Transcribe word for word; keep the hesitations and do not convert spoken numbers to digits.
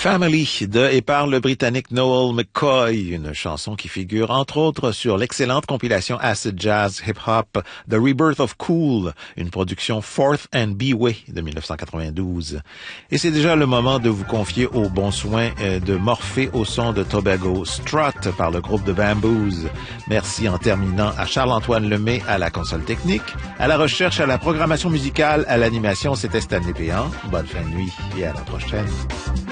Family de et par le Britannique Noel McCoy, une chanson qui figure entre autres sur l'excellente compilation Acid Jazz Hip Hop The Rebirth of Cool, une production Fourth and B-Way de dix-neuf cent quatre-vingt-douze. Et c'est déjà le moment de vous confier aux bons soins de Morphée au son de Tobago, Strut par le groupe de Bamboos. Merci en terminant à Charles-Antoine Lemay à la console technique, à la recherche, à la programmation musicale, à l'animation, c'était Stanley Péan. Bonne fin de nuit et à la prochaine.